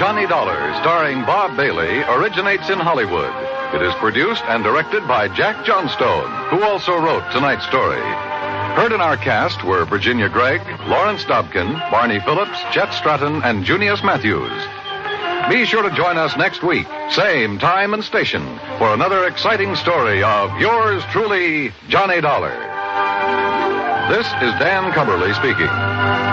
Johnny Dollar, starring Bob Bailey, originates in Hollywood. It is produced and directed by Jack Johnstone, who also wrote tonight's story. Heard in our cast were Virginia Gregg, Lawrence Dobkin, Barney Phillips, Chet Stratton, and Junius Matthews. Be sure to join us next week, same time and station, for another exciting story of yours truly, Johnny Dollar. This is Dan Cumberly speaking.